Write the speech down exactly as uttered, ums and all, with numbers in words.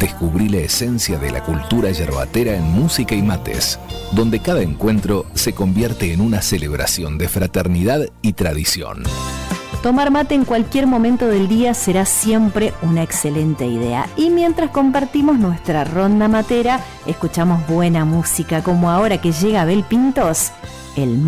Descubrí la esencia de la cultura yerbatera en música y mates, donde cada encuentro se convierte en una celebración de fraternidad y tradición. Tomar mate en cualquier momento del día será siempre una excelente idea. Y mientras compartimos nuestra ronda matera, escuchamos buena música, como ahora que llega Abel Pintos, el